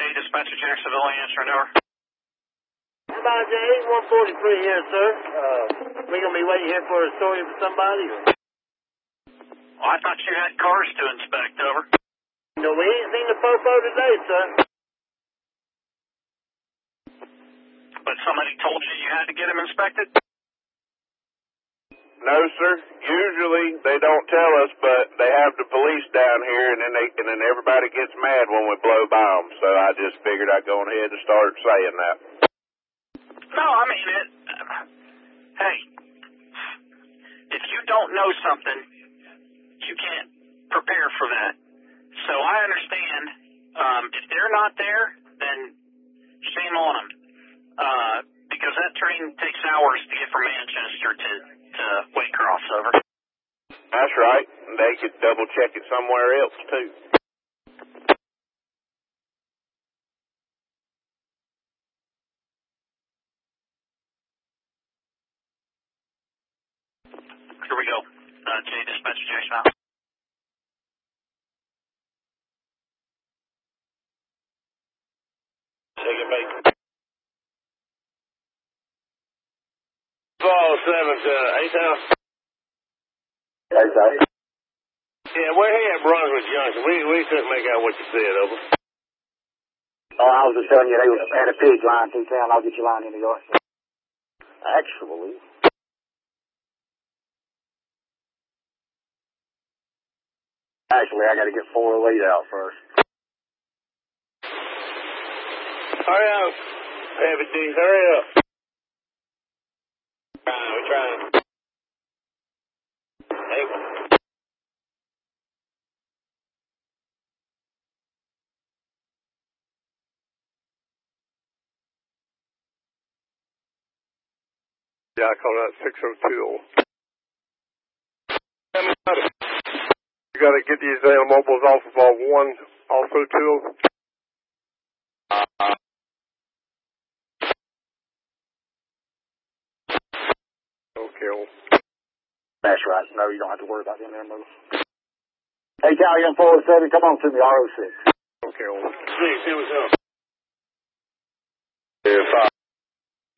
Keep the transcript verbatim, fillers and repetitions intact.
Dispatcher, Jacksonville, answering over. Goodbye, Jay. one forty-three here, sir. Uh, we gonna be waiting here for a story for somebody? Or? Well, I thought you had cars to inspect, over. No, we ain't seen the fofo today, sir. But somebody told you you had to get them inspected? No, sir. Usually they don't tell us, but they have the police down here, and then they and then everybody gets mad when we blow by them. So I just figured I'd go ahead and start saying that. No, I mean it. Uh, hey, if you don't know something, you can't prepare for that. So I understand. Um, if they're not there, then shame on them. Uh, because that train takes hours to get from Manchester to. to Waycross, over. That's right. They could double check it somewhere else, too. Here we go. Uh, J Dispatcher, Jacksonville. Take it back. Fall seven to A-Town. A-Town. Yeah, we're here at Brunswick Junction. We we couldn't make out what you said, over. Oh, I was just telling you they had a pig line through town. I'll get your line in the yard. Actually. Actually, I gotta get four lead out first. Hurry up. Heavy D, hurry up. Trying, we're trying. Hey. Yeah, I call that six oh two. You gotta get these automobiles off of all one, also two. Uh, Okay. That's right. No, you don't have to worry about them there, move. Hey, Italian four oh seven, come on to me, R oh six. Okay. Six, here we go. Yeah, five.